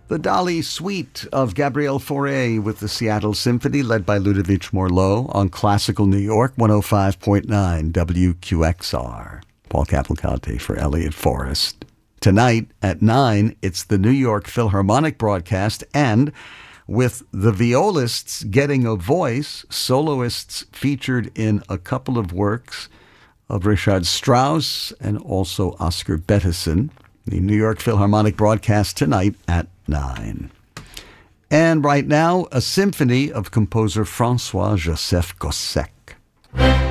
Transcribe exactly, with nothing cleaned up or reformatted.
The Dali Suite of Gabriel Fauré with the Seattle Symphony, led by Ludovic Morlot, on Classical New York, one oh five point nine W Q X R. Paul Cavalcante for Elliot Forrest. Tonight at nine, it's the New York Philharmonic broadcast, and with the violists getting a voice, soloists featured in a couple of works of Richard Strauss and also Oscar Peterson. The New York Philharmonic broadcast tonight at nine. And right now, a symphony of composer Francois Joseph Gossec.